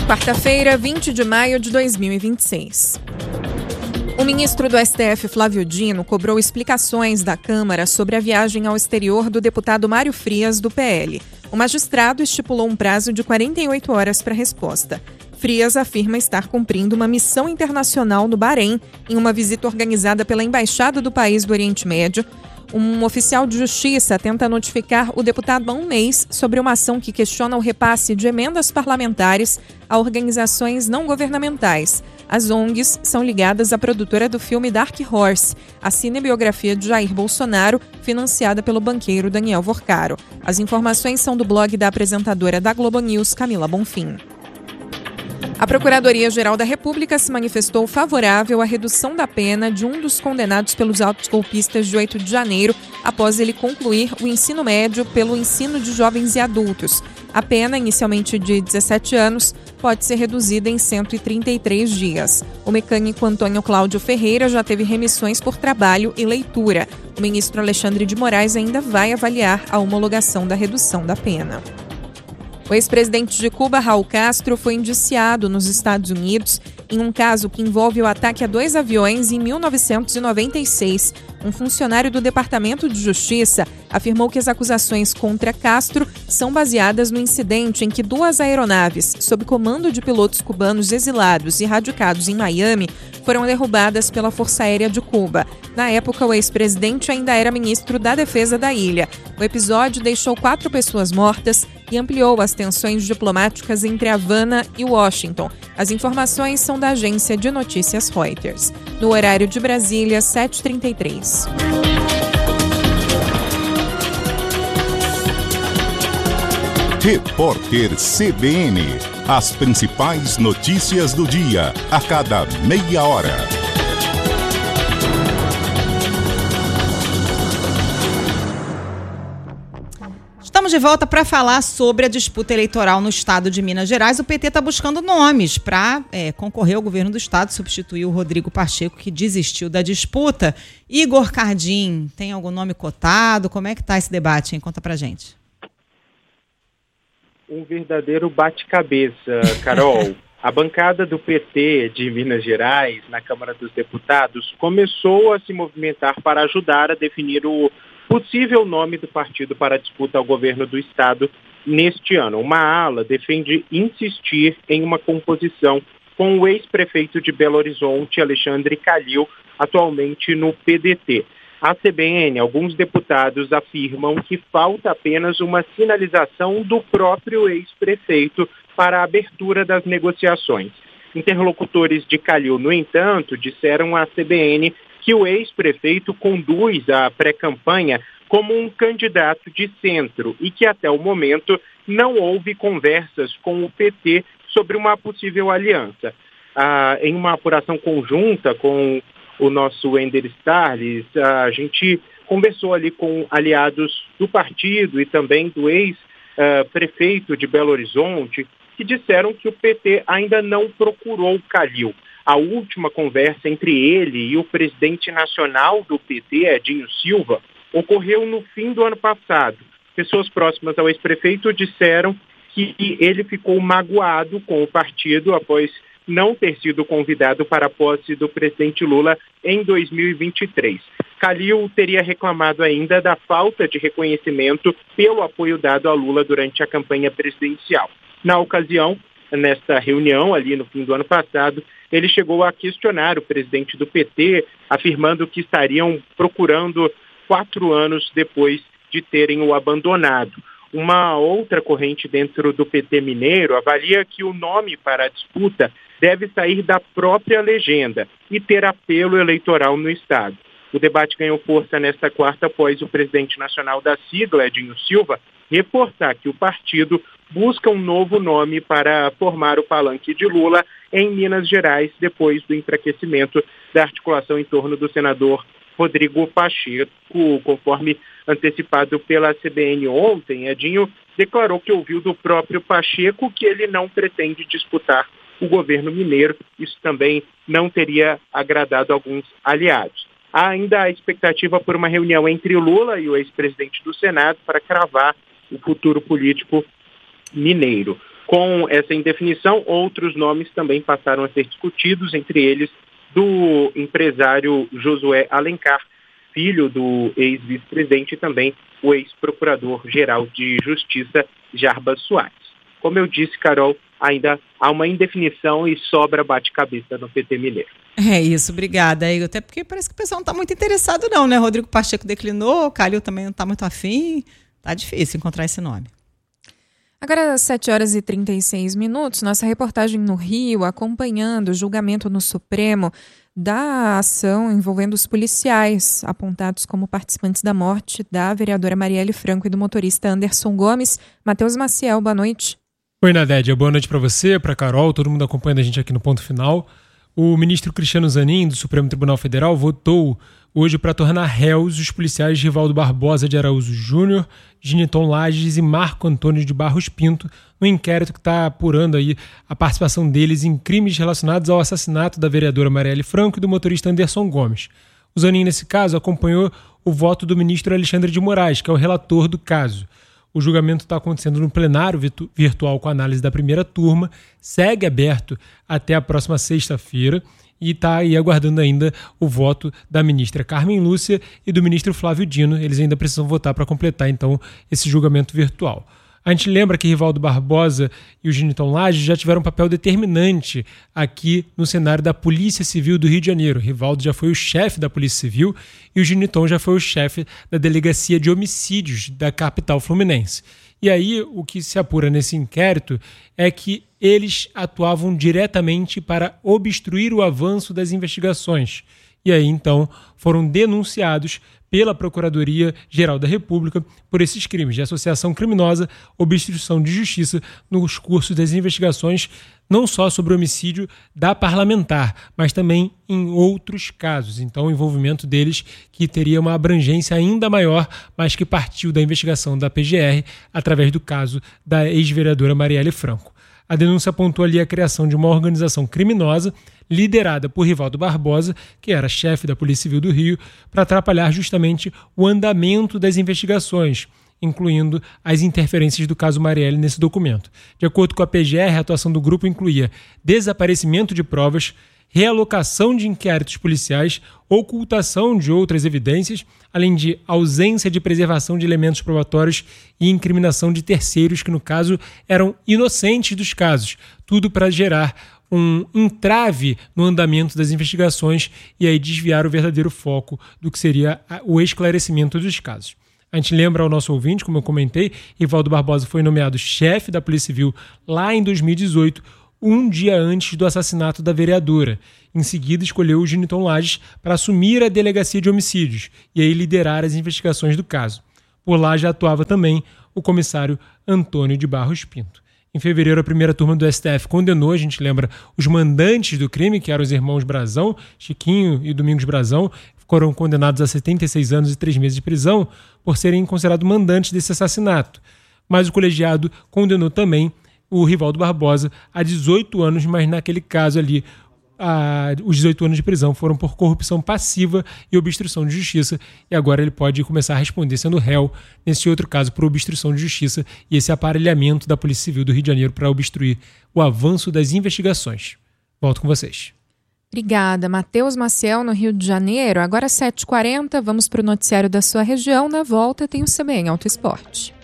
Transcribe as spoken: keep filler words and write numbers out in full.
Quarta-feira, vinte de maio de dois mil e vinte e seis. O ministro do S T F, Flávio Dino, cobrou explicações da Câmara sobre a viagem ao exterior do deputado Mário Frias, do P L. O magistrado estipulou um prazo de quarenta e oito horas para a resposta. Frias afirma estar cumprindo uma missão internacional no Bahrein, em uma visita organizada pela Embaixada do país do Oriente Médio. Um oficial de justiça tenta notificar o deputado há um mês sobre uma ação que questiona o repasse de emendas parlamentares a organizações não governamentais. As O N Gs são ligadas à produtora do filme Dark Horse, a cinebiografia de Jair Bolsonaro, financiada pelo banqueiro Daniel Vorcaro. As informações são do blog da apresentadora da Globo News, Camila Bonfim. A Procuradoria-Geral da República se manifestou favorável à redução da pena de um dos condenados pelos atos golpistas de oito de janeiro, após ele concluir o ensino médio pelo ensino de jovens e adultos. A pena, inicialmente de dezessete anos, pode ser reduzida em cento e trinta e três dias. O mecânico Antônio Cláudio Ferreira já teve remissões por trabalho e leitura. O ministro Alexandre de Moraes ainda vai avaliar a homologação da redução da pena. O ex-presidente de Cuba, Raul Castro, foi indiciado nos Estados Unidos em um caso que envolve o ataque a dois aviões em mil novecentos e noventa e seis. Um funcionário do Departamento de Justiça afirmou que as acusações contra Castro são baseadas no incidente em que duas aeronaves, sob comando de pilotos cubanos exilados e radicados em Miami, foram derrubadas pela Força Aérea de Cuba. Na época, o ex-presidente ainda era ministro da Defesa da ilha. O episódio deixou quatro pessoas mortas e ampliou as tensões diplomáticas entre Havana e Washington. As informações são da agência de notícias Reuters. No horário de Brasília, sete e trinta e três. Repórter C B N. As principais notícias do dia, a cada meia hora. Estamos de volta para falar sobre a disputa eleitoral no estado de Minas Gerais. O P T está buscando nomes para é, concorrer ao governo do estado, substituir o Rodrigo Pacheco, que desistiu da disputa. Igor Cardim, tem algum nome cotado? Como é que está esse debate, hein? Conta para gente. Um verdadeiro bate-cabeça, Carol. A bancada do P T de Minas Gerais, na Câmara dos Deputados, começou a se movimentar para ajudar a definir o possível nome do partido para a disputa ao governo do estado neste ano. Uma ala defende insistir em uma composição com o ex-prefeito de Belo Horizonte, Alexandre Calil, atualmente no P D T. A C B N, alguns deputados afirmam que falta apenas uma sinalização do próprio ex-prefeito para a abertura das negociações. Interlocutores de Calil, no entanto, disseram à C B N que o ex-prefeito conduz a pré-campanha como um candidato de centro e que até o momento não houve conversas com o P T sobre uma possível aliança. Ah, em uma apuração conjunta com o nosso Ender Starles, a gente conversou ali com aliados do partido e também do ex-prefeito de Belo Horizonte, que disseram que o P T ainda não procurou Calil. A última conversa entre ele e o presidente nacional do P T, Edinho Silva, ocorreu no fim do ano passado. Pessoas próximas ao ex-prefeito disseram que ele ficou magoado com o partido após não ter sido convidado para a posse do presidente Lula em dois mil e vinte e três. Calil teria reclamado ainda da falta de reconhecimento pelo apoio dado a Lula durante a campanha presidencial. Na ocasião, nesta reunião, ali no fim do ano passado, ele chegou a questionar o presidente do P T, afirmando que estariam procurando quatro anos depois de terem o abandonado. Uma outra corrente dentro do P T mineiro avalia que o nome para a disputa deve sair da própria legenda e ter apelo eleitoral no estado. O debate ganhou força nesta quarta após o presidente nacional da sigla, Edinho Silva, reportar que o partido busca um novo nome para formar o palanque de Lula em Minas Gerais, depois do enfraquecimento da articulação em torno do senador Rodrigo Pacheco. Conforme antecipado pela C B N ontem, Edinho declarou que ouviu do próprio Pacheco que ele não pretende disputar o governo mineiro. Isso também não teria agradado alguns aliados. Há ainda a expectativa por uma reunião entre Lula e o ex-presidente do Senado para cravar o futuro político mineiro. Com essa indefinição, outros nomes também passaram a ser discutidos, entre eles do empresário Josué Alencar, filho do ex-vice-presidente e também o ex-procurador-geral de Justiça, Jarbas Soares. Como eu disse, Carol, ainda há uma indefinição e sobra bate-cabeça no P T mineiro. É isso, obrigada, Igor. Até porque parece que o pessoal não está muito interessado não, né? Rodrigo Pacheco declinou, o Calil também não está muito afim. Tá difícil encontrar esse nome. Agora, às sete horas e trinta e seis minutos, nossa reportagem no Rio, acompanhando o julgamento no Supremo da ação envolvendo os policiais apontados como participantes da morte da vereadora Marielle Franco e do motorista Anderson Gomes. Matheus Maciel, boa noite. Oi, Nadédia, boa noite para você, para Carol, todo mundo acompanhando a gente aqui no Ponto Final. O ministro Cristiano Zanin, do Supremo Tribunal Federal, votou hoje para tornar réus os policiais Rivaldo Barbosa de Araújo Júnior, Giniton Lages e Marco Antônio de Barros Pinto, no inquérito que está apurando aí a participação deles em crimes relacionados ao assassinato da vereadora Marielle Franco e do motorista Anderson Gomes. O Zanin, nesse caso, acompanhou o voto do ministro Alexandre de Moraes, que é o relator do caso. O julgamento está acontecendo no plenário virtu- virtual com análise da primeira turma, segue aberto até a próxima sexta-feira e está aí aguardando ainda o voto da ministra Carmen Lúcia e do ministro Flávio Dino. Eles ainda precisam votar para completar, então, esse julgamento virtual. A gente lembra que Rivaldo Barbosa e o Giniton Lages já tiveram um papel determinante aqui no cenário da Polícia Civil do Rio de Janeiro. Rivaldo já foi o chefe da Polícia Civil e o Giniton já foi o chefe da Delegacia de Homicídios da capital fluminense. E aí, o que se apura nesse inquérito é que eles atuavam diretamente para obstruir o avanço das investigações. E aí, então, foram denunciados pela Procuradoria-Geral da República por esses crimes de associação criminosa, obstrução de justiça nos cursos das investigações, não só sobre o homicídio da parlamentar, mas também em outros casos. Então, o envolvimento deles que teria uma abrangência ainda maior, mas que partiu da investigação da P G R através do caso da ex-vereadora Marielle Franco. A denúncia apontou ali a criação de uma organização criminosa liderada por Rivaldo Barbosa, que era chefe da Polícia Civil do Rio, para atrapalhar justamente o andamento das investigações, incluindo as interferências do caso Marielle nesse documento. De acordo com a P G R, a atuação do grupo incluía desaparecimento de provas, realocação de inquéritos policiais, ocultação de outras evidências, além de ausência de preservação de elementos probatórios e incriminação de terceiros que, no caso, eram inocentes dos casos, tudo para gerar um entrave no andamento das investigações e aí desviar o verdadeiro foco do que seria o esclarecimento dos casos. A gente lembra ao nosso ouvinte, como eu comentei, Rivaldo Barbosa foi nomeado chefe da Polícia Civil lá em dois mil e dezoito, um dia antes do assassinato da vereadora. Em seguida, escolheu o Giniton Lages para assumir a Delegacia de Homicídios e aí liderar as investigações do caso. Por lá já atuava também o comissário Antônio de Barros Pinto. Em fevereiro, a primeira turma do S T F condenou, a gente lembra, os mandantes do crime, que eram os irmãos Brazão, Chiquinho e Domingos Brazão, foram condenados a setenta e seis anos e três meses de prisão por serem considerados mandantes desse assassinato. Mas o colegiado condenou também o Rivaldo Barbosa a dezoito anos, mas naquele caso ali, a, os dezoito anos de prisão foram por corrupção passiva e obstrução de justiça, e agora ele pode começar a responder sendo réu, nesse outro caso, por obstrução de justiça e esse aparelhamento da Polícia Civil do Rio de Janeiro para obstruir o avanço das investigações. Volto com vocês. Obrigada, Matheus Maciel, no Rio de Janeiro. Agora sete e quarenta, vamos para o noticiário da sua região. Na volta tem o C B N Auto Esporte.